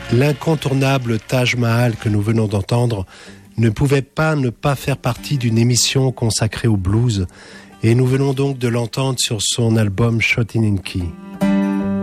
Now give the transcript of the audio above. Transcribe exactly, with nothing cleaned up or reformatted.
L'incontournable Taj Mahal que nous venons d'entendre ne pouvait pas ne pas faire partie d'une émission consacrée au blues, et nous venons donc de l'entendre sur son album Shot in Key.